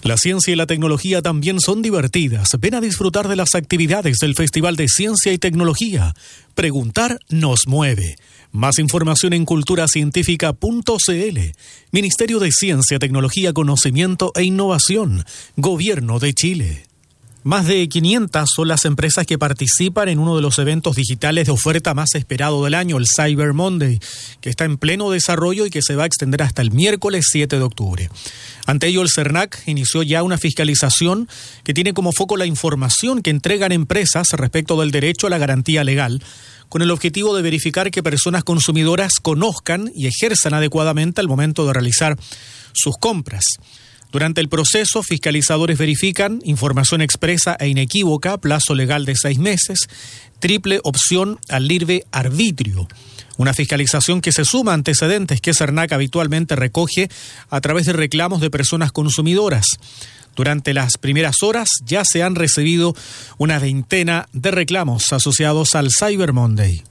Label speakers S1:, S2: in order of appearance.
S1: La ciencia y la tecnología también son divertidas. Ven a disfrutar de las actividades del Festival de Ciencia y Tecnología. Preguntar nos mueve. Más información en culturacientífica.cl. Ministerio de Ciencia, Tecnología, Conocimiento e Innovación. Gobierno de Chile. Más de 500 son las empresas que participan en uno de los eventos digitales de oferta más esperado del año, el Cyber Monday, que está en pleno desarrollo y que se va a extender hasta el miércoles 7 de octubre. Ante ello, el CERNAC inició ya una fiscalización que tiene como foco la información que entregan empresas respecto del derecho a la garantía legal, con el objetivo de verificar que personas consumidoras conozcan y ejerzan adecuadamente al momento de realizar sus compras. Durante el proceso, fiscalizadores verifican información expresa e inequívoca, plazo legal de 6 meses, triple opción al libre arbitrio. Una fiscalización que se suma a antecedentes que CERNAC habitualmente recoge a través de reclamos de personas consumidoras. Durante las primeras horas ya se han recibido una veintena de reclamos asociados al Cyber Monday.